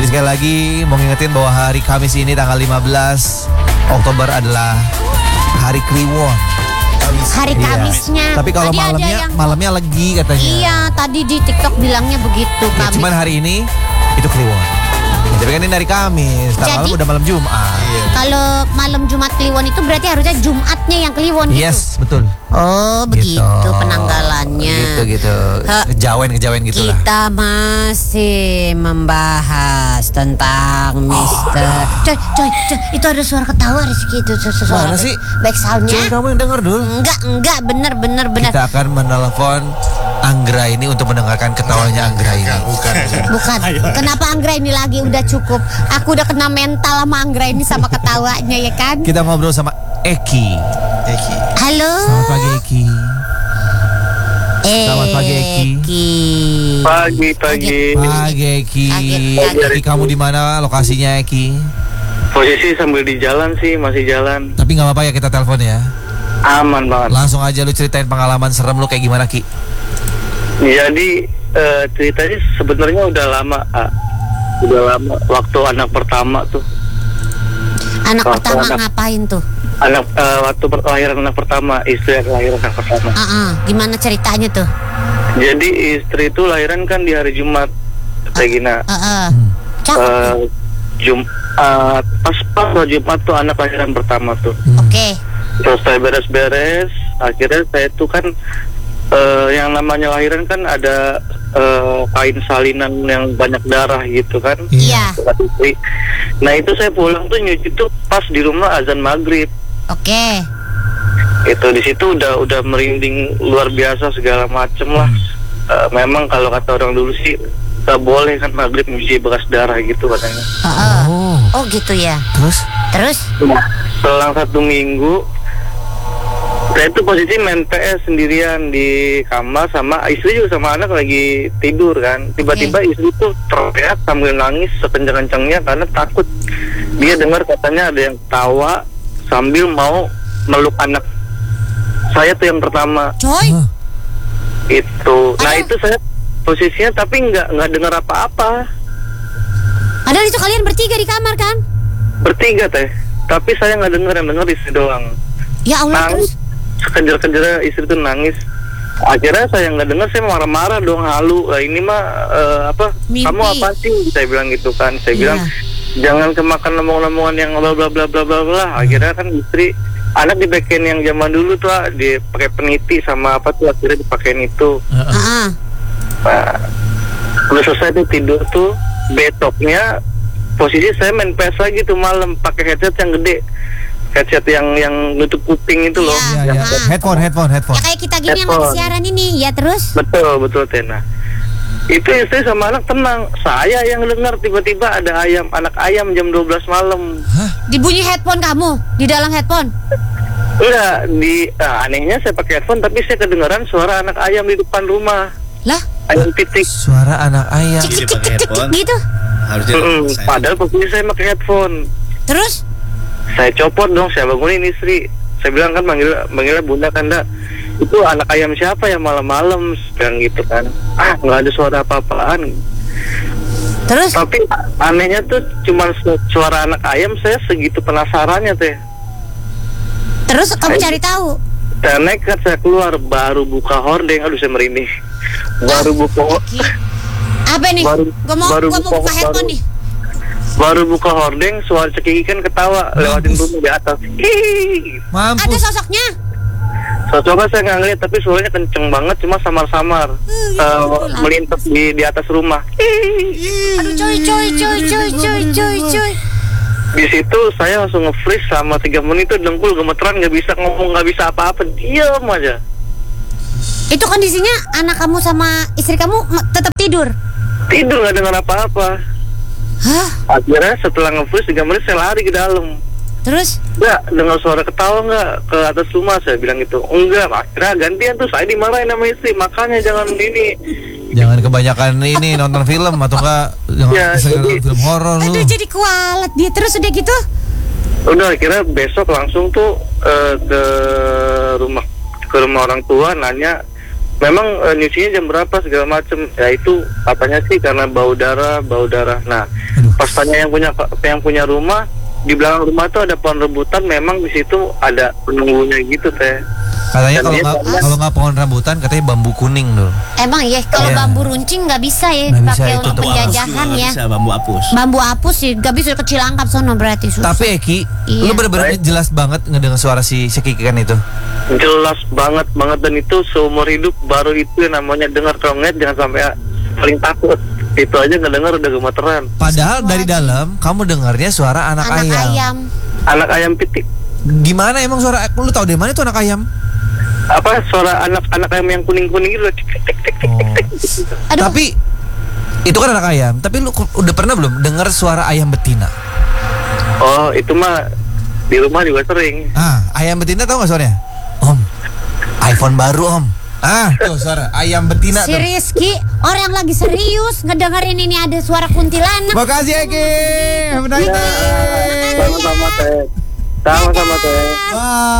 Jadi sekali lagi mau ngingetin bahwa hari Kamis ini tanggal 15 Oktober adalah hari Kliwon. Hari Kamisnya. Tapi kalau Tadi malamnya legi katanya. Iya, tadi di TikTok bilangnya begitu. Ya, cuman hari ini itu Kliwon. Jadi kan ini hari Kamis, malam udah malam Jumat. Kalau malam Jumat Kliwon itu berarti harusnya Jumatnya yang Kliwon gitu. Yes, betul. Oh, begitu penanggalannya. Gitu. Ngejawain gitu lah. Kita masih membahas tentang Mister. Coy, itu ada suara ketawa Rizky itu. Suara mana sih? Back soundnya. Coba kamu yang denger dulu. Enggak, bener. Kita akan menelpon Anggra ini untuk mendengarkan ketawanya Anggra ini. Bukan. Kenapa Anggra ini lagi? Udah cukup. Aku udah kena mental sama Anggra ini sama ketawanya ya kan. Kita ngobrol sama Eki. Halo. Selamat pagi Eki. Selamat pagi Eki. Pagi. Pagi Eki. Eki, kamu di mana lokasinya Eki? Posisi sambil di jalan sih, masih jalan. Tapi nggak apa-apa ya kita telepon ya. Aman banget. Langsung aja lu ceritain pengalaman serem lu kayak gimana Ki? Jadi ceritanya sebenarnya udah lama. Udah lama. Waktu anak pertama tuh. Ngapain tuh? Waktu lahiran anak pertama, istri yang lahiran anak pertama. Gimana ceritanya tuh? Jadi istri itu lahiran kan di hari Jumat, Regina. Jumat, pas Jumat tuh anak lahiran pertama tuh. Oke. Terus saya beres-beres, akhirnya saya tuh kan yang namanya lahiran kan ada kain salinan yang banyak darah gitu kan. Iya. Nah itu saya pulang tuh nyuci tuh pas di rumah azan maghrib. Oke. Itu di situ udah merinding luar biasa segala macem lah. Memang kalau kata orang dulu sih tak boleh kan maghrib nyuci bekas darah gitu katanya. Oh gitu ya. Terus? Nah, selang 1 minggu saya itu posisi main PS sendirian di kamar sama istri juga sama anak lagi tidur kan. Tiba-tiba istri tuh teriak sambil nangis sekencang-kencangnya karena takut. Dia dengar katanya ada yang tawa sambil mau meluk anak saya tuh yang pertama. Coy. Itu. Nah itu saya posisinya tapi nggak dengar apa-apa. Padahal itu kalian bertiga di kamar kan? Bertiga teh. Tapi saya nggak dengar, yang dengar istri doang. Ya Allah. Nangis. Sekejar-kejar istri tuh nangis. Akhirnya saya nggak dengar, saya marah-marah dong, halu. Ini mah Mimpi. Kamu apa sih? Saya bilang gitu kan. Saya bilang jangan kemakan omongan-omongan yang bla bla bla bla bla bla. Akhirnya kan istri anak dipakein yang zaman dulu tuh, dipakai peniti sama apa tuh, akhirnya dipakein itu. Nah, udah selesai tuh tidur tuh. Besoknya posisi saya main PS lagi tuh malam pakai headset yang gede. Headset yang nutup kuping itu loh. Iya. Headphone. Ya kayak kita gini yang lagi siaran ini, ya terus? Betul Tena. Itu istri sama anak tenang. Saya yang dengar tiba-tiba ada anak ayam jam 12 malam. Dibunyi headphone kamu di dalam headphone? Enggak, anehnya saya pakai headphone tapi saya kedengaran suara anak ayam di depan rumah. Lah? Ayam pitik. Suara anak ayam. Cik gitu. Harusnya padahal posisi saya pakai headphone. Terus? Saya copot dong, saya bangunin istri. Saya bilang kan manggilnya bunda kan, dak. Itu anak ayam siapa ya malam-malam? Bilang gitu kan. Nggak ada suara apa-apaan. Terus? Tapi anehnya tuh cuma suara anak ayam, saya segitu penasarannya teh. Terus kamu cari tahu? Dan nekat saya keluar, baru buka hordeng. Aduh saya merinding. Baru buka. Apa nih? Gua mau buka headphone nih. Baru buka hordeng, suara cekiki kan ketawa lewatin rumah di atas. Mampus. Ada sosoknya? Sosoknya saya nggak ngeliat, tapi suaranya kenceng banget, cuma samar-samar melintas di atas rumah. Aduh coy. Di situ saya langsung nge-freeze sama 3 menit, itu dengkul gemeteran, nggak bisa ngomong, nggak bisa apa-apa, diam aja. Itu kondisinya anak kamu sama istri kamu tetap tidur? Tidur, nggak dengar apa-apa. Hah? Akhirnya setelah nge-freeze 3 menit saya lari ke dalam. Terus? Enggak, dengar suara ketawa nggak ke atas rumah? Saya bilang gitu. Enggak, akhirnya gantian tuh, saya dimarahin sama istri. Makanya jangan ini. Jangan kebanyakan ini nonton film atau enggak film horor lu. Aduh jadi kualat dia. Terus udah gitu? Udah, akhirnya besok langsung tuh ke rumah orang tua nanya memang nyucinya jam berapa segala macem. Ya itu katanya sih karena bau darah. Nah, pas tanya yang punya rumah, di belakang rumah tuh ada pohon rebutan, memang di situ ada penunggunya gitu teh. Katanya Dan kalau nggak pohon rambutan, katanya bambu kuning tuh. Emang ya kalau Iya. bambu runcing nggak bisa ya Nggak dipakai bisa, untuk itu penjajahan ya. Bisa bambu apus. Bambu apus sih, gak bisa kecil angkap sono berarti susah. Tapi Eki, Iya. lu bener-bener jelas banget ngedengar suara si Kiki kan itu. Jelas banget dan itu seumur hidup baru itu yang namanya dengar tronget, jangan sampai paling takut. Itu aja ngedenger udah gemeteran. Padahal dari dalam kamu dengarnya suara anak ayam. Anak ayam pitik. Gimana emang suara? Lu tahu dari mana itu anak ayam? Apa suara anak ayam yang kuning-kuning gitu. Tik, tik, tik, tik, tik, tik, gitu. Aduh. Tapi itu kan anak ayam. Tapi lu udah pernah belum dengar suara ayam betina? Oh, itu mah di rumah juga sering. Ayam betina tahu nggak suaranya? Om, iPhone baru om. Tuh suara ayam betina Si tuh. Rizky orang lagi serius ngedengerin ini ada suara kuntilanak. Makasih Eki. Have a nice day. Sama-sama teh. Sama-sama teh. Bye.